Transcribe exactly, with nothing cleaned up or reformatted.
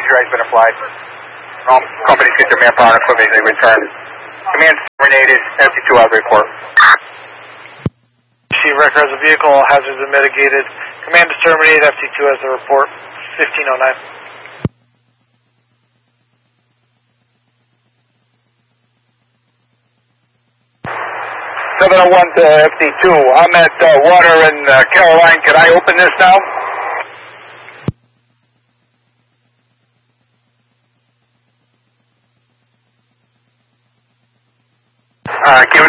Danger has been applied. All companies get their manpower and equipment they return. Command terminated, F T two out report. Chief record has a vehicle, all hazards are mitigated. Command is terminated, F T two has the report, fifteen oh nine. seven oh one to F T two, I'm at uh, water in uh, Caroline, can I open this now? Uh, Q